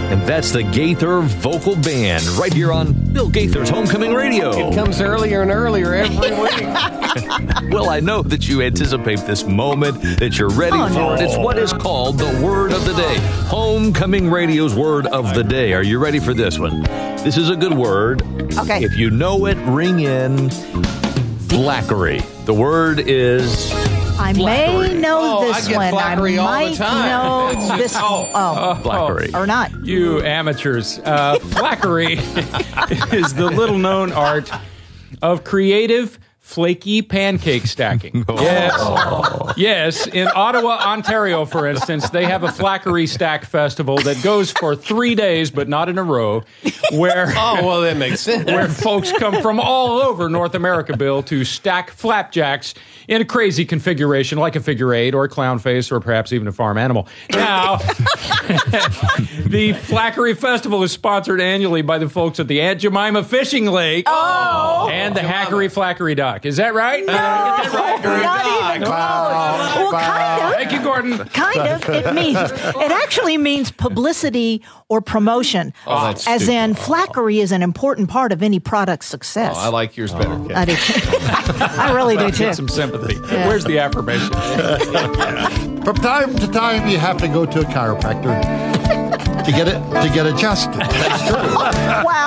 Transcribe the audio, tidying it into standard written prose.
And that's the Gaither Vocal Band right here on Bill Gaither's Homecoming Radio. It comes earlier and earlier every week. Well, I know that you anticipate this moment, that you're ready for it. It's what is called the Word of the Day. Homecoming Radio's Word of the Day. Are you ready for this one? This is a good word. Okay. If you know it, ring in flackery. The word is... I may know this one. I might know this one. Flackery. Or not. You amateurs. Flackery is the little-known art of creative, flaky pancake stacking. Yes. In Ottawa, Ontario, for instance, they have a Flackery Stack Festival that goes for 3 days, but not in a row, where that makes sense. Where folks come from all over North America, Bill, to stack flapjacks in a crazy configuration, like a figure eight or a clown face or perhaps even a farm animal. Now, the Flackery Festival is sponsored annually by the folks at the Aunt Jemima Fishing Lake and the Hackery Flackery Dock. Is that right? No, not even close. Well, kind of. Thank you, Gordon. Kind of. It actually means publicity or promotion. That's as stupid. in, flackery is an important part of any product's success. I like yours better. I do too. I really do too. Get some sympathy. Where's the affirmation? From time to time, you have to go to a chiropractor to get adjusted. That's true. Wow.